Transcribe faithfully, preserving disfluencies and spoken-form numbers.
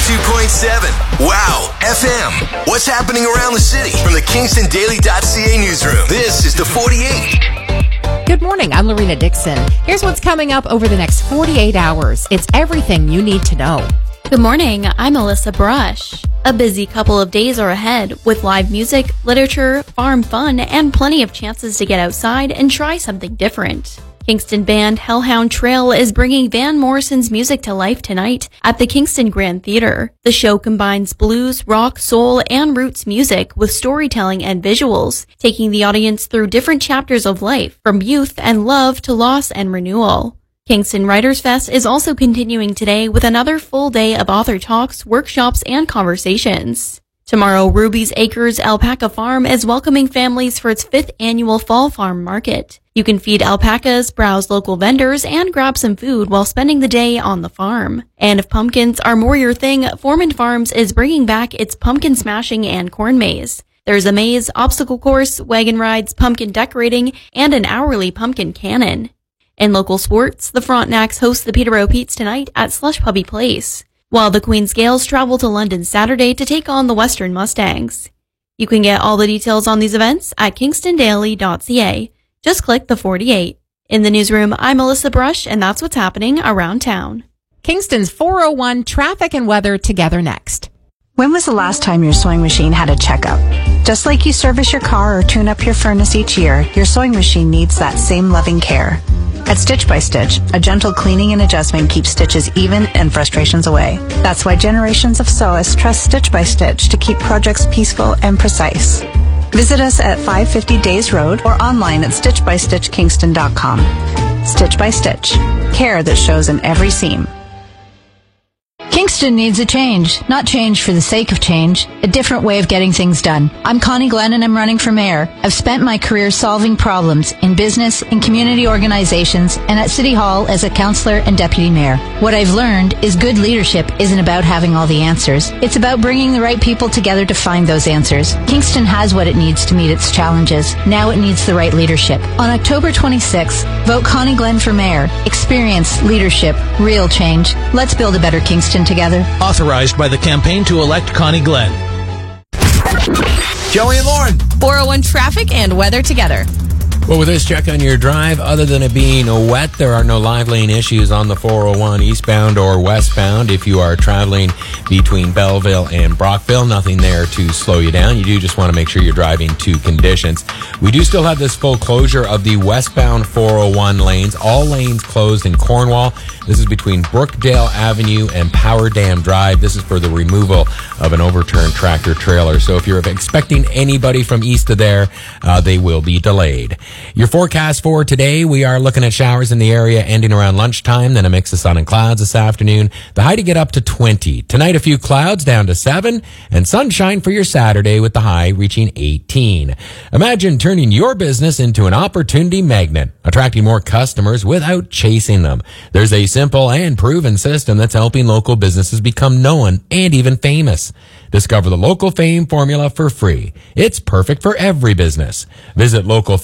ninety-two point seven. Wow, F M. What's happening around the city? From the Kingston Daily dot C A newsroom, this is the forty-eight. Good morning, I'm Lorena Dixon. Here's what's coming up over the next forty-eight hours. It's everything you need to know. Good morning, I'm Alyssa Brush. A busy couple of days are ahead with live music, literature, farm fun, and plenty of chances to get outside and try something different. Kingston band Hellhound Trail is bringing Van Morrison's music to life tonight at the Kingston Grand Theatre. The show combines blues, rock, soul, and roots music with storytelling and visuals, taking the audience through different chapters of life, from youth and love to loss and renewal. Kingston Writers Fest is also continuing today with another full day of author talks, workshops, and conversations. Tomorrow, Ruby's Acres Alpaca Farm is welcoming families for its fifth annual Fall Farm Market. You can feed alpacas, browse local vendors, and grab some food while spending the day on the farm. And if pumpkins are more your thing, Foreman Farms is bringing back its pumpkin smashing and corn maze. There's a maze, obstacle course, wagon rides, pumpkin decorating, and an hourly pumpkin cannon. In local sports, the Frontenacs host the Peterborough Petes tonight at Slush Puppy Place, while the Queen's Gales travel to London Saturday to take on the Western Mustangs. You can get all the details on these events at kingston daily dot c a. Just click the forty-eight. In the newsroom, I'm Alyssa Brush, and that's what's happening around town. Kingston's four oh one traffic and weather together next. When was the last time your sewing machine had a checkup? Just like you service your car or tune up your furnace each year, your sewing machine needs that same loving care. At Stitch by Stitch, a gentle cleaning and adjustment keeps stitches even and frustrations away. That's why generations of sewists trust Stitch by Stitch to keep projects peaceful and precise. Visit us at five fifty Days Road or online at stitch by stitch kingston dot com. Stitch by Stitch. Care that shows in every seam. Kingston needs a change, not change for the sake of change, a different way of getting things done. I'm Connie Glenn and I'm running for mayor. I've spent my career solving problems in business, in community organizations, and at City Hall as a councillor and deputy mayor. What I've learned is good leadership isn't about having all the answers. It's about bringing the right people together to find those answers. Kingston has what it needs to meet its challenges. Now it needs the right leadership. On October twenty-sixth, vote Connie Glenn for mayor. Experience, leadership, real change. Let's build a better Kingston together. Authorized by the campaign to elect Connie Glenn. Joey and Lauren. four oh one traffic and weather together. Well, with this check on your drive, other than it being wet, there are no live lane issues on the four oh one eastbound or westbound. If you are traveling between Belleville and Brockville, nothing there to slow you down. You do just want to make sure you're driving to conditions. We do still have this full closure of the westbound four oh one lanes. All lanes closed in Cornwall. This is between Brookdale Avenue and Power Dam Drive. This is for the removal of an overturned tractor trailer. So if you're expecting anybody from east of there, uh, they will be delayed. Your forecast for today, we are looking at showers in the area ending around lunchtime, then a mix of sun and clouds this afternoon. The high to get up to twenty. Tonight, a few clouds down to seven, and sunshine for your Saturday with the high reaching eighteen. Imagine turning your business into an opportunity magnet, attracting more customers without chasing them. There's a simple and proven system that's helping local businesses become known and even famous. Discover the Local Fame formula for free. It's perfect for every business. Visit local